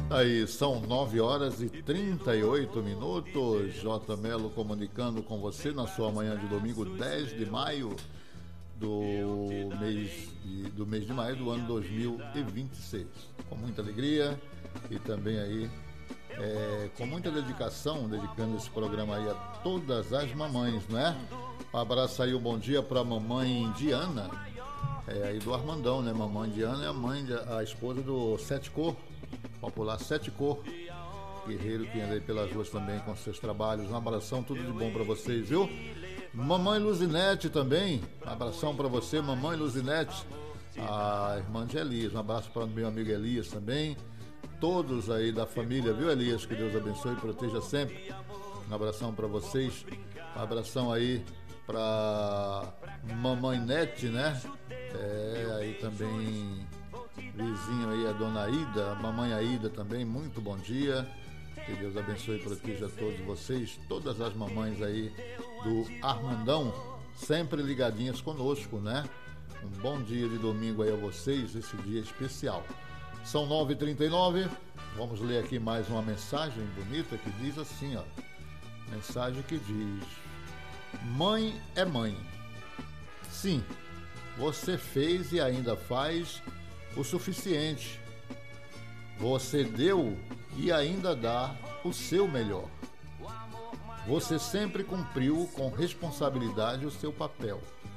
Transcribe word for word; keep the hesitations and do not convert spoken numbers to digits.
Aí são nove horas e trinta e oito minutos. J. Melo comunicando com você na sua manhã de domingo, dez de maio do mês de, do mês de maio do ano dois mil e vinte e seis. Com muita alegria e também aí é, com muita dedicação, dedicando esse programa aí a todas as mamães, né? Um abraço aí, um bom dia para a mamãe Diana, é, aí do Armandão, né? Mamãe Diana é a mãe, de, a esposa do Sete Cor, popular Sete Cor, guerreiro que anda aí pelas ruas também com seus trabalhos. Um abração, tudo de bom para vocês, viu? Mamãe Luzinete também, um abração para você, mamãe Luzinete, a irmã de Elias, um abraço para o meu amigo Elias também, todos aí da família, viu, Elias? Que Deus abençoe e proteja sempre. Um abração para vocês, um abração aí para mamãe Nete, né? É, aí também vizinho aí, a dona Aida, a mamãe Aida também, muito bom dia. Que Deus abençoe e proteja todos vocês, todas as mamães aí do Armandão, sempre ligadinhas conosco, né? Um bom dia de domingo aí a vocês, esse dia especial. São nove e trinta e nove, vamos ler aqui mais uma mensagem bonita que diz assim, ó. Mensagem que diz: mãe é mãe. Sim, você fez e ainda faz o suficiente. Você deu e ainda dá o seu melhor. Você sempre cumpriu com responsabilidade o seu papel.